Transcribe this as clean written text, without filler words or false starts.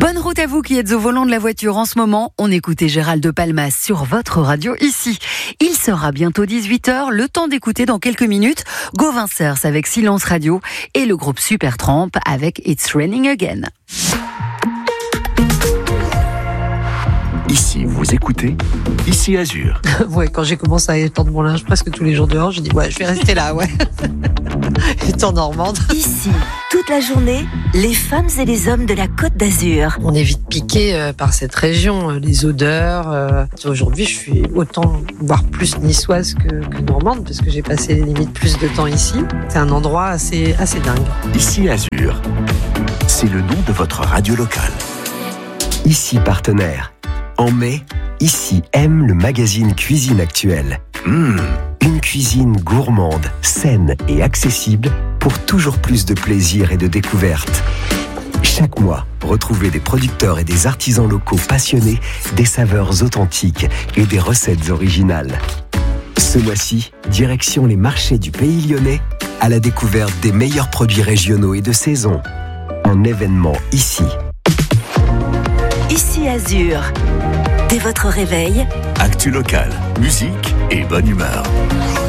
Bonne route à vous qui êtes au volant de la voiture en ce moment. On écoutait Gérald de Palmas sur votre radio ici. Il sera bientôt 18h, le temps d'écouter dans quelques minutes Go Vincers avec Silence Radio et le groupe Supertramp avec It's Raining Again. Ici, vous écoutez Ici Azur. Ouais, quand j'ai commencé à étendre mon linge presque tous les jours dehors, j'ai dit ouais, je vais rester là, ouais. Étant normande. Ici, toute la journée, les femmes et les hommes de la Côte d'Azur. On est vite piqué par cette région, les odeurs. Aujourd'hui, je suis autant, voire plus niçoise que normande, parce que j'ai passé limite plus de temps ici. C'est un endroit assez dingue. Ici Azur, c'est le nom de votre radio locale. Ici partenaire. En mai, Ici aime le magazine Cuisine Actuelle. Une cuisine gourmande, saine et accessible pour toujours plus de plaisir et de découverte. Chaque mois, retrouvez des producteurs et des artisans locaux passionnés des saveurs authentiques et des recettes originales. Ce mois-ci, direction les marchés du Pays Lyonnais à la découverte des meilleurs produits régionaux et de saison. Un événement ici. Ici Azur. Dès votre réveil, Actu local, musique et bonne humeur.